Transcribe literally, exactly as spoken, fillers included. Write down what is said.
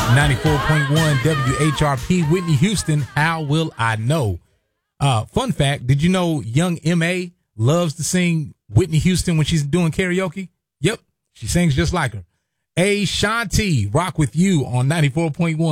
ninety-four point one W H R P, Whitney Houston, How Will I Know? Uh, fun fact, did you know young M A loves to sing Whitney Houston when she's doing karaoke? Yep, she sings just like her. Ashanti, Rock With You on ninety-four point one.